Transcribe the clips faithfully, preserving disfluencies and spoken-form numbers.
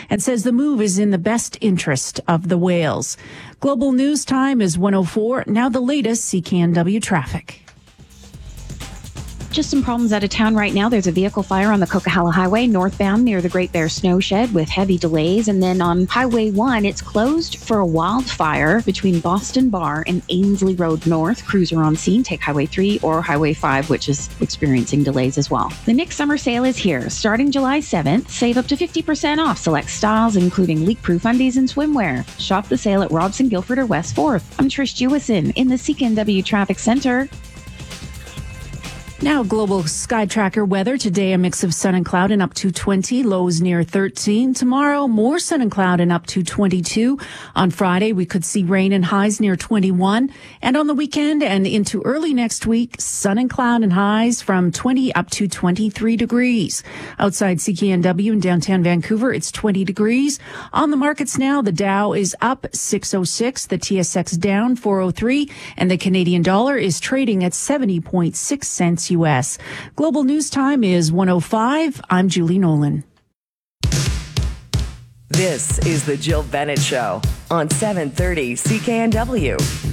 and says the move is in the best interest of the whales. Global News Time is one oh four. Now the latest C K N W traffic. Just some problems out of town right now. There's a vehicle fire on the Coquihalla Highway northbound near the Great Bear Snow Shed with heavy delays. And then on Highway one, it's closed for a wildfire between Boston Bar and Ainsley Road North. Crews are on scene. Take Highway three or Highway five, which is experiencing delays as well. The Nick Summer Sale is here. Starting July seventh, save up to fifty percent off select styles, including leak-proof undies and swimwear. Shop the sale at Robson, Guilford, or West fourth. I'm Trish Jewison in the C K N W Traffic Center. Now, global sky tracker weather. Today, a mix of sun and cloud and up to twenty, lows near thirteen. Tomorrow, more sun and cloud and up to twenty-two. On Friday, we could see rain and highs near twenty-one. And on the weekend and into early next week, sun and cloud and highs from twenty up to twenty-three degrees. Outside C K N W in downtown Vancouver, it's twenty degrees. On the markets now, the Dow is up six oh six, the T S X down four oh three, and the Canadian dollar is trading at seventy point six cents U S. Global News Time is one oh five. I'm Julie Nolan. This is the Jill Bennett Show on seven thirty C K N W.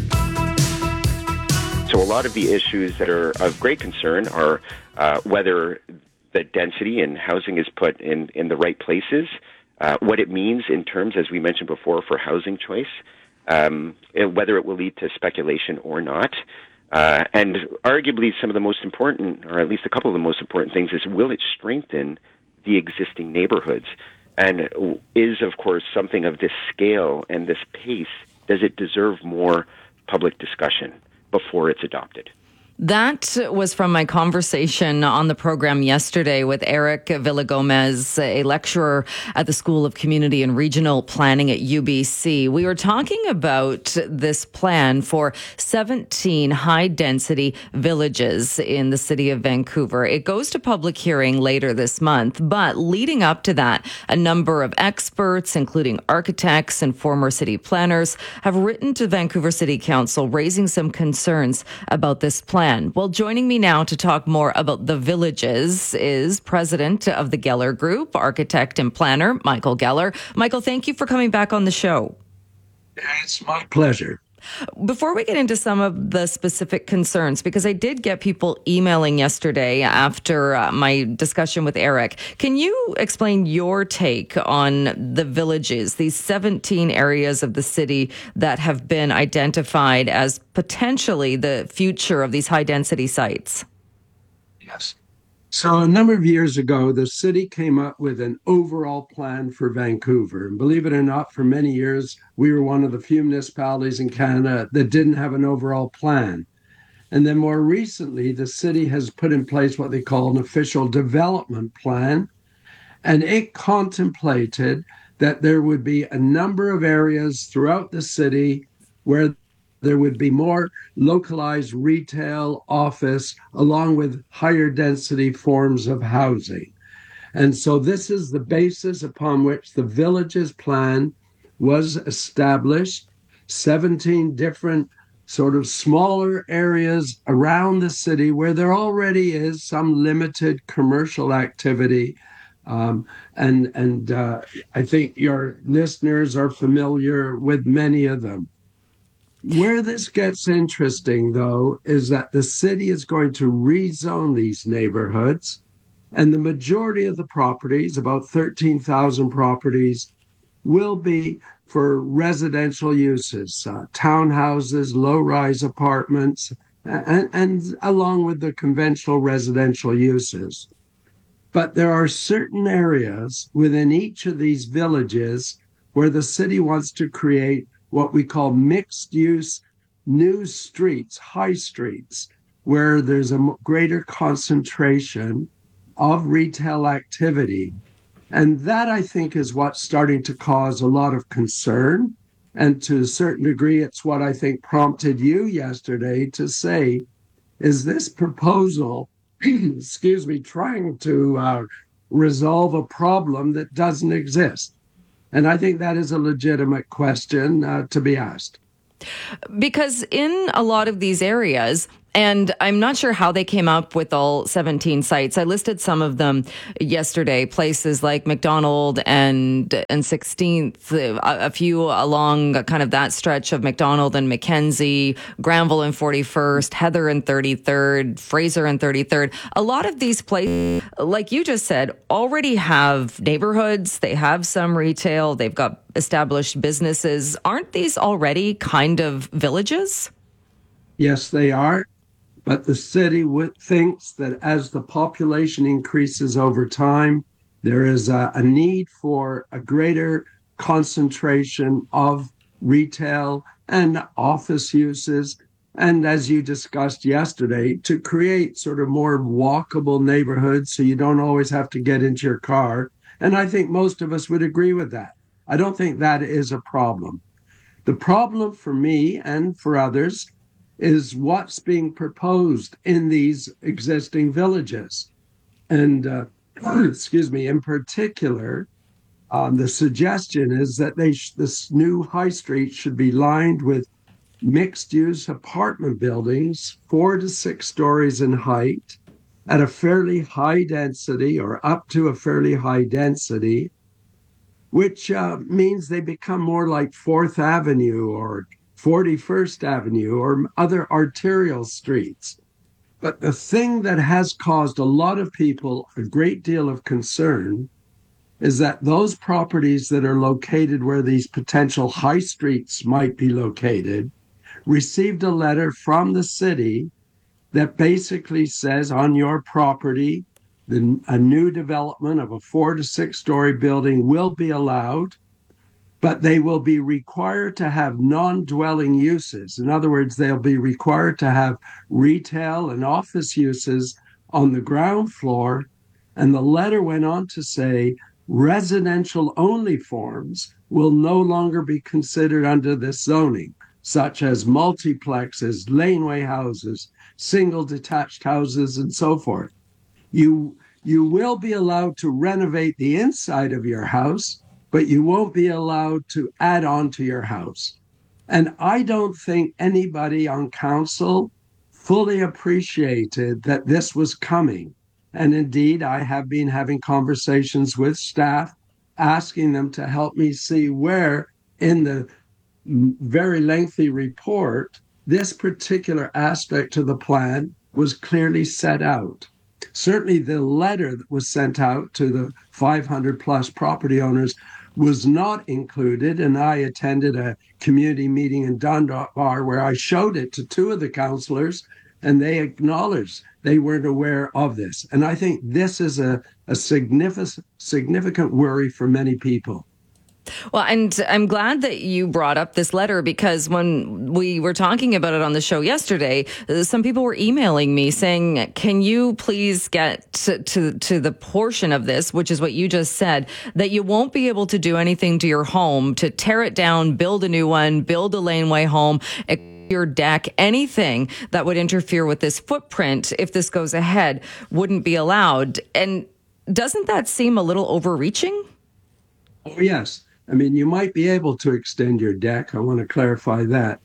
So a lot of the issues that are of great concern are uh, whether the density in housing is put in, in the right places, uh, what it means in terms, as we mentioned before, for housing choice, um, whether it will lead to speculation or not. Uh, and arguably some of the most important, or at least a couple of the most important things, is will it strengthen the existing neighborhoods? And is, of course, something of this scale and this pace, does it deserve more public discussion before it's adopted? That was from my conversation on the program yesterday with Eric Villagomez, a lecturer at the School of Community and Regional Planning at U B C. We were talking about this plan for seventeen high-density villages in the city of Vancouver. It goes to public hearing later this month, but leading up to that, a number of experts, including architects and former city planners, have written to Vancouver City Council raising some concerns about this plan. Well, joining me now to talk more about the villages is president of the Geller Group, architect and planner, Michael Geller. Michael, thank you for coming back on the show. It's my pleasure. Before we get into some of the specific concerns, because I did get people emailing yesterday after uh, my discussion with Eric, can you explain your take on the villages, these seventeen areas of the city that have been identified as potentially the future of these high-density sites? Yes. So a number of years ago, the city came up with an overall plan for Vancouver. And believe it or not, for many years, we were one of the few municipalities in Canada that didn't have an overall plan. And then more recently, the city has put in place what they call an official development plan. And it contemplated that there would be a number of areas throughout the city where there would be more localized retail, office, along with higher density forms of housing. And so this is the basis upon which the Villages Plan was established. seventeen different sort of smaller areas around the city where there already is some limited commercial activity. Um, and and uh, I think your listeners are familiar with many of them. Where this gets interesting, though, is that the city is going to rezone these neighborhoods, and the majority of the properties, about thirteen thousand properties, will be for residential uses, uh, townhouses, low-rise apartments, and, and along with the conventional residential uses. But there are certain areas within each of these villages where the city wants to create what we call mixed use new streets, high streets, where there's a greater concentration of retail activity. And that, I think, is what's starting to cause a lot of concern. And to a certain degree, it's what I think prompted you yesterday to say, is this proposal, excuse me, trying to uh, resolve a problem that doesn't exist? And I think that is a legitimate question uh, to be asked. Because in a lot of these areas, And I'm not sure how they came up with all seventeen sites. I listed some of them yesterday, places like McDonald and and sixteenth, a, a few along kind of that stretch of McDonald and Mackenzie, Granville and forty-first, Heather and thirty-third, Fraser and thirty-third. A lot of these places, like you just said, already have neighborhoods. They have some retail. They've got established businesses. Aren't these already kind of villages? Yes, they are. But the city w- thinks that as the population increases over time, there is a, a need for a greater concentration of retail and office uses. And as you discussed yesterday, to create sort of more walkable neighborhoods so you don't always have to get into your car. And I think most of us would agree with that. I don't think that is a problem. The problem for me and for others is what's being proposed in these existing villages. And, uh, excuse me, in particular, um, the suggestion is that they sh- this new high street should be lined with mixed-use apartment buildings, four to six stories in height, at a fairly high density or up to a fairly high density, which uh, means they become more like Fourth Avenue or forty-first Avenue or other arterial streets. But the thing that has caused a lot of people a great deal of concern is that those properties that are located where these potential high streets might be located received a letter from the city that basically says on your property, the, a new development of a four to six story building will be allowed, but they will be required to have non-dwelling uses. In other words, they'll be required to have retail and office uses on the ground floor. And the letter went on to say residential only forms will no longer be considered under this zoning, such as multiplexes, laneway houses, single detached houses, and so forth. You, you will be allowed to renovate the inside of your house, but you won't be allowed to add on to your house. And I don't think anybody on council fully appreciated that this was coming. And indeed, I have been having conversations with staff, asking them to help me see where in the very lengthy report, this particular aspect of the plan was clearly set out. Certainly the letter that was sent out to the five hundred plus property owners was not included, and I attended a community meeting in Dunbar where I showed it to two of the councillors, and they acknowledged they weren't aware of this. And I think this is a, a significant, significant worry for many people. Well, and I'm glad that you brought up this letter, because when we were talking about it on the show yesterday, some people were emailing me saying, can you please get to, to, to the portion of this, which is what you just said, that you won't be able to do anything to your home, to tear it down, build a new one, build a laneway home, your deck, anything that would interfere with this footprint, if this goes ahead, wouldn't be allowed. And doesn't that seem a little overreaching? Oh, yes. I mean, you might be able to extend your deck. I want to clarify that.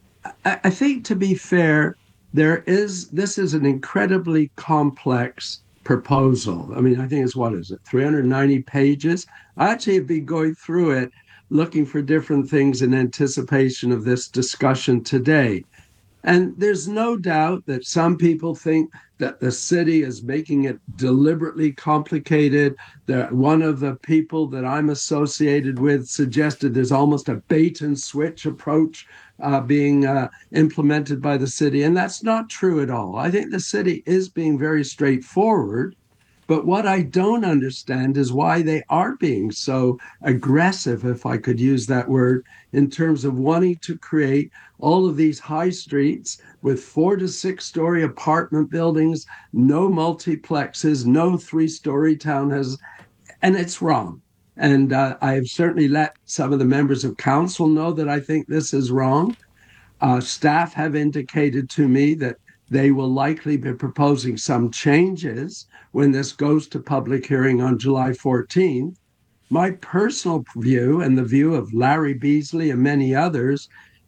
I, I think, to be fair, there is this is an incredibly complex proposal. I mean, I think it's, what is it, three hundred ninety pages? I actually have been going through it, looking for different things in anticipation of this discussion today. And there's no doubt that some people think that the city is making it deliberately complicated. That one of the people that I'm associated with suggested there's almost a bait and switch approach uh, being uh, implemented by the city. And that's not true at all. I think the city is being very straightforward. But what I don't understand is why they are being so aggressive, if I could use that word, in terms of wanting to create all of these high streets with four to six story apartment buildings, no multiplexes, no three story townhouses. And it's wrong. And uh, I have certainly let some of the members of council know that I think this is wrong. Uh, staff have indicated to me that they will likely be proposing some changes when this goes to public hearing on July fourteenth. My personal view, and the view of Larry Beasley and many others,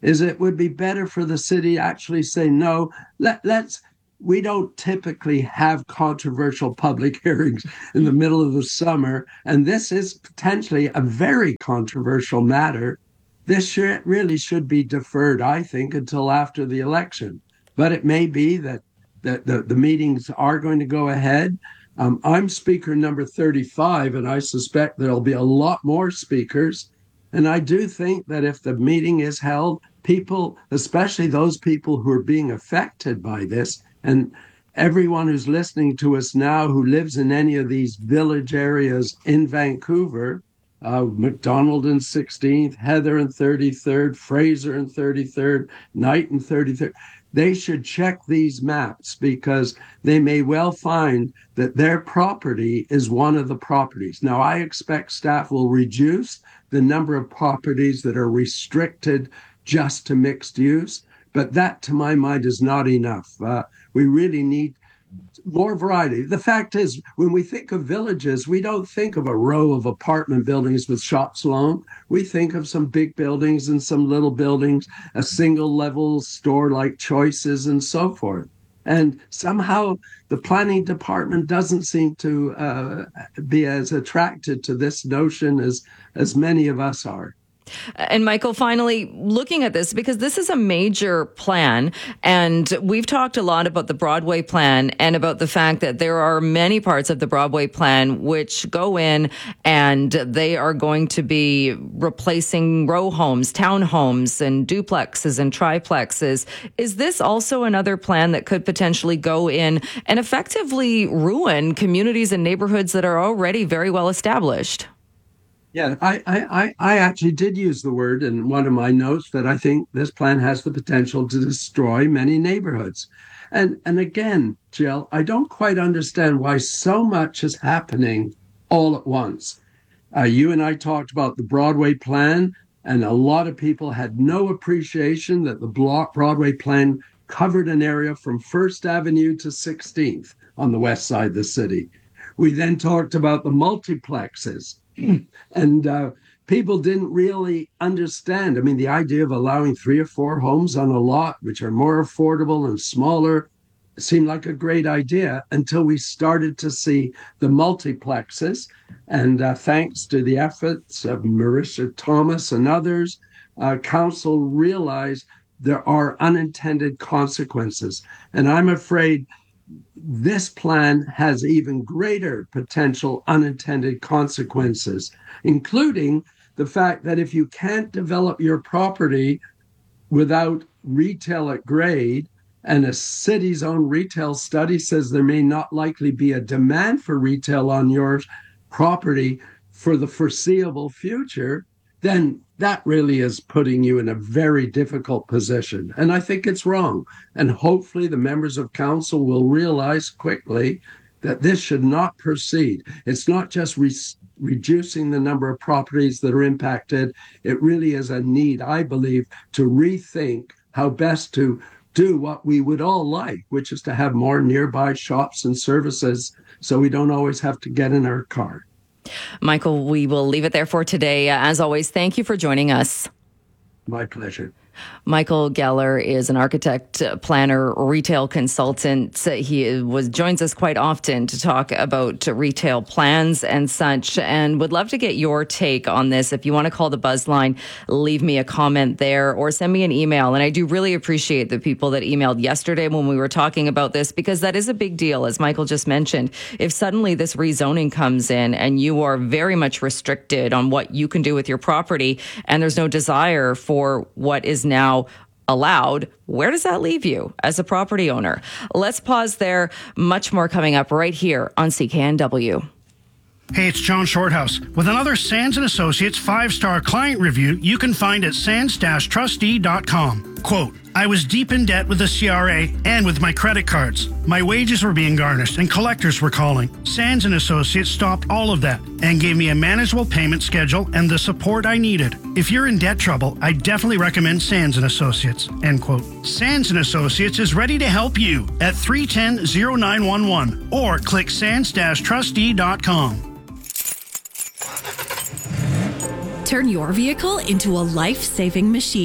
is it would be better for the city to actually say, no, let, let's, we don't typically have controversial public hearings in the middle of the summer, and this is potentially a very controversial matter. This should, really should be deferred, I think, until after the election. But it may be that, that the, the meetings are going to go ahead. Um, I'm speaker number thirty-five, and I suspect there'll be a lot more speakers. And I do think that if the meeting is held, people, especially those people who are being affected by this, and everyone who's listening to us now who lives in any of these village areas in Vancouver, uh, McDonald and sixteenth, Heather and thirty-third, Fraser and thirty-third, Knight and thirty-third, they should check these maps because they may well find that their property is one of the properties. Now, I expect staff will reduce the number of properties that are restricted just to mixed use, but that, to my mind, is not enough. Uh, we really need more variety. The fact is, when we think of villages, we don't think of a row of apartment buildings with shops alone. We think of some big buildings and some little buildings, a single level store like Choices and so forth. And somehow the planning department doesn't seem to uh, be as attracted to this notion as, as many of us are. And Michael, finally, looking at this, because this is a major plan, and we've talked a lot about the Broadway plan and about the fact that there are many parts of the Broadway plan which go in and they are going to be replacing row homes, townhomes, and duplexes and triplexes. Is this also another plan that could potentially go in and effectively ruin communities and neighborhoods that are already very well established? Yeah, I, I, I actually did use the word in one of my notes that I think this plan has the potential to destroy many neighborhoods. And and again, Jill, I don't quite understand why so much is happening all at once. Uh, you and I talked about the Broadway plan, and a lot of people had no appreciation that the Broadway plan covered an area from First Avenue to sixteenth on the west side of the city. We then talked about the multiplexes. And uh, people didn't really understand. I mean, the idea of allowing three or four homes on a lot, which are more affordable and smaller, seemed like a great idea until we started to see the multiplexes. And uh, thanks to the efforts of Marissa Thomas and others, uh, council realized there are unintended consequences. And I'm afraid this plan has even greater potential unintended consequences, including the fact that if you can't develop your property without retail at grade, and a city's own retail study says there may not likely be a demand for retail on your property for the foreseeable future, then that really is putting you in a very difficult position. And I think it's wrong. And hopefully the members of council will realize quickly that this should not proceed. It's not just re- reducing the number of properties that are impacted. It really is a need, I believe, to rethink how best to do what we would all like, which is to have more nearby shops and services so we don't always have to get in our car. Michael, we will leave it there for today. As always, thank you for joining us. My pleasure. Michael Geller is an architect, planner, retail consultant. He was joins us quite often to talk about retail plans and such, and would love to get your take on this. If you want to call the Buzz line, leave me a comment there or send me an email. And I do really appreciate the people that emailed yesterday when we were talking about this, because that is a big deal, as Michael just mentioned. If suddenly this rezoning comes in and you are very much restricted on what you can do with your property, and there's no desire for what is now allowed, where does that leave you as a property owner? Let's pause there. Much more coming up right here on C K N W. Hey, it's John Shorthouse with another Sands and Associates five-star client review you can find at sands dash trustee dot com. Quote, I was deep in debt with the C R A and with my credit cards. My wages were being garnished and collectors were calling. Sands and Associates stopped all of that and gave me a manageable payment schedule and the support I needed. If you're in debt trouble, I definitely recommend Sands and Associates, end quote. Sands and Associates is ready to help you at three one zero, oh nine one one or click sands dash trustee dot com. Turn your vehicle into a life-saving machine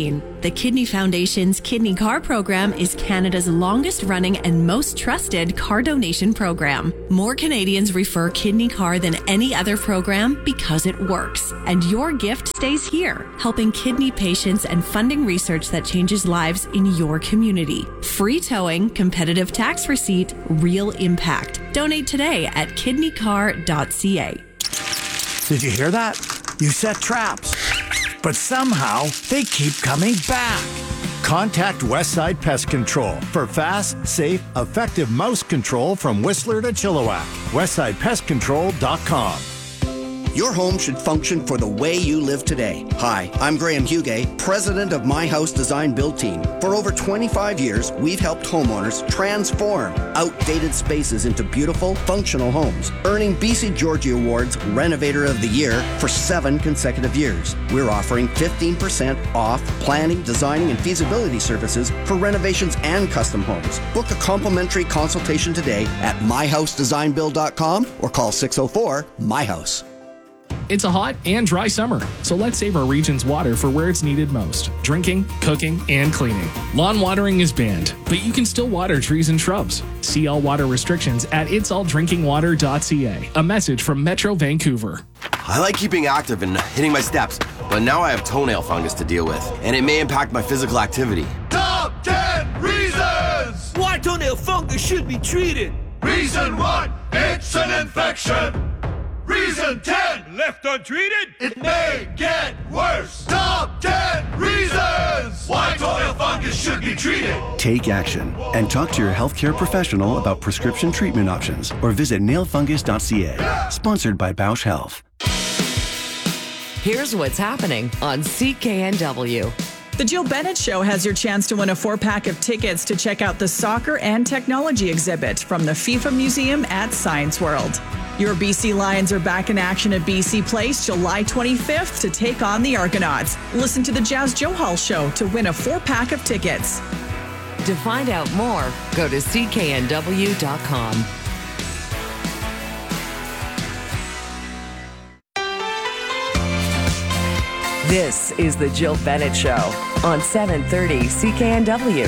The Kidney Foundation's Kidney Car program is Canada's longest running and most trusted car donation program. More Canadians refer Kidney Car than any other program because it works. And your gift stays here, helping kidney patients and funding research that changes lives in your community. Free towing, competitive tax receipt, real impact. Donate today at kidney car dot c a. Did you hear that? You set traps, but somehow they keep coming back. Contact Westside Pest Control for fast, safe, effective mouse control from Whistler to Chilliwack. westside pest control dot com. Your home should function for the way you live today. Hi, I'm Graham Hugay, president of My House Design Build Team. For over twenty-five years, we've helped homeowners transform outdated spaces into beautiful, functional homes, earning B C Georgie Awards Renovator of the Year for seven consecutive years. We're offering fifteen percent off planning, designing, and feasibility services for renovations and custom homes. Book a complimentary consultation today at my house design build dot com or call six oh four, M Y house. It's a hot and dry summer, so let's save our region's water for where it's needed most: drinking, cooking, and cleaning. Lawn watering is banned, but you can still water trees and shrubs. See all water restrictions at its all drinking water dot c a. A message from Metro Vancouver. I like keeping active and hitting my steps, but now I have toenail fungus to deal with, and it may impact my physical activity. Top ten reasons why toenail fungus should be treated. Reason one, it's an infection. Reason ten, left untreated, it may get worse. Top ten reasons why toenail fungus should be treated. Take action and talk to your healthcare professional about prescription treatment options or visit nail fungus dot c a. Sponsored by Bausch Health. Here's what's happening on C K N W. The Jill Bennett Show has your chance to win a four-pack of tickets to check out the soccer and technology exhibit from the FIFA Museum at Science World. Your B C Lions are back in action at B C Place July twenty-fifth to take on the Argonauts. Listen to the Jazz Joe Hall Show to win a four-pack of tickets. To find out more, go to c k n w dot com. This is the Jill Bennett Show on seven thirty C K N W.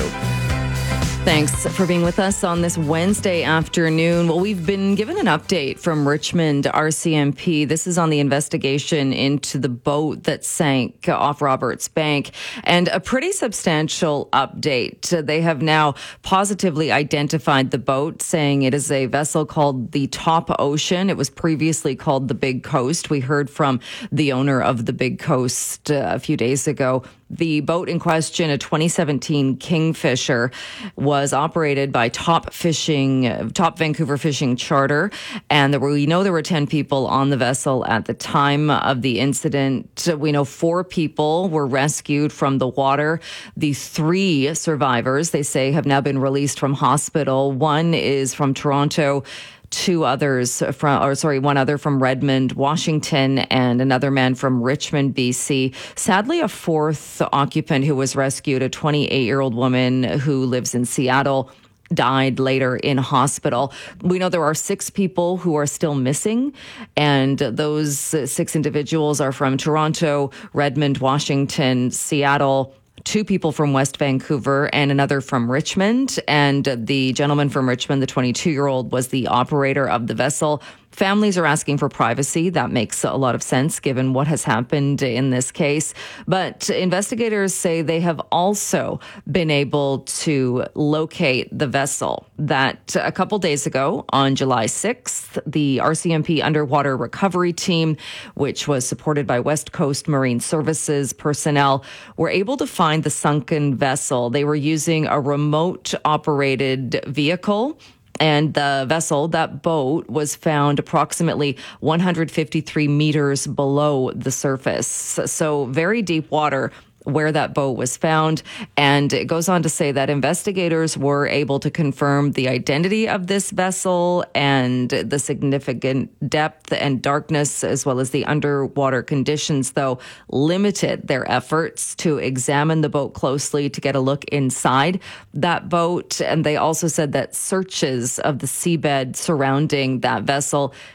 Thanks for being with us on this Wednesday afternoon. Well, we've been given an update from Richmond R C M P. This is on the investigation into the boat that sank off Roberts Bank, and a pretty substantial update. They have now positively identified the boat, saying it is a vessel called the Top Ocean. It was previously called the Big Coast. We heard from the owner of the Big Coast uh, a few days ago. The boat in question, a twenty seventeen Kingfisher, was operated by Top Fishing, Top Vancouver Fishing Charter, and there were, we know there were ten people on the vessel at the time of the incident. We know four people were rescued from the water. The three survivors, they say, have now been released from hospital. One is from Toronto. Two others from, or sorry, one other from Redmond, Washington, and another man from Richmond, B C. Sadly, a fourth occupant who was rescued, a twenty-eight-year-old woman who lives in Seattle, died later in hospital. We know there are six people who are still missing, and those six individuals are from Toronto, Redmond, Washington, Seattle, two people from West Vancouver and another from Richmond. And the gentleman from Richmond, the twenty-two-year-old, was the operator of the vessel. Families are asking for privacy. That makes a lot of sense given what has happened in this case. But investigators say they have also been able to locate the vessel. That a couple days ago, on July sixth, the R C M P Underwater Recovery Team, which was supported by West Coast Marine Services personnel, were able to find the sunken vessel. They were using a remote-operated vehicle. And the vessel, that boat, was found approximately one hundred fifty-three meters below the surface. So very deep water where that boat was found. And it goes on to say that investigators were able to confirm the identity of this vessel and the significant depth and darkness, as well as the underwater conditions, though, limited their efforts to examine the boat closely to get a look inside that boat. And they also said that searches of the seabed surrounding that vessel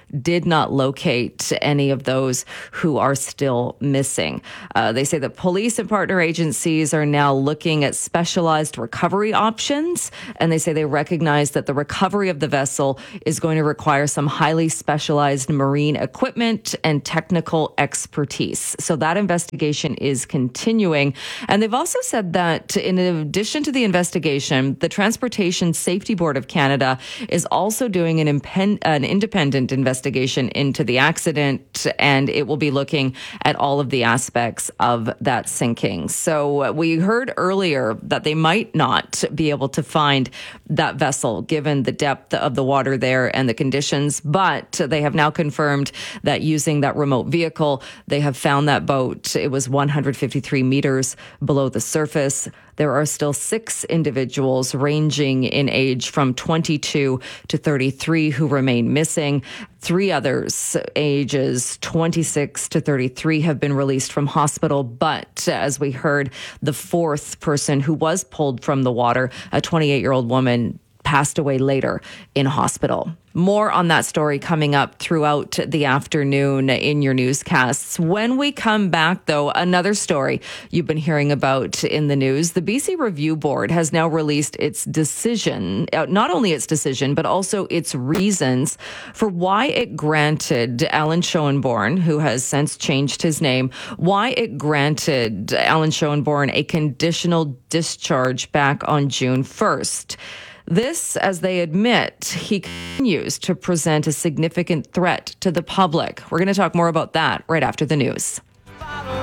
did not locate any of those who are still missing. Uh, they say that police and partner agencies are now looking at specialized recovery options, and they say they recognize that the recovery of the vessel is going to require some highly specialized marine equipment and technical expertise. So that investigation is continuing. And they've also said that in addition to the investigation, the Transportation Safety Board of Canada is also doing an, impen- an independent investigation into the accident, and it will be looking at all of the aspects of that sinking. So uh, we heard earlier that they might not be able to find that vessel given the depth of the water there and the conditions, but they have now confirmed that using that remote vehicle, they have found that boat. It was one hundred fifty-three meters below the surface. There are still six individuals ranging in age from twenty-two to thirty-three who remain missing. Three others, ages twenty-six to thirty-three, have been released from hospital. But as we heard, the fourth person who was pulled from the water, a twenty-eight-year-old woman, passed away later in hospital. More on that story coming up throughout the afternoon in your newscasts. When we come back, though, another story you've been hearing about in the news. The B C Review Board has now released its decision, not only its decision, but also its reasons for why it granted Alan Schoenborn, who has since changed his name, why it granted Alan Schoenborn a conditional discharge back on June first. This, as they admit, he continues to present a significant threat to the public. We're going to talk more about that right after the news.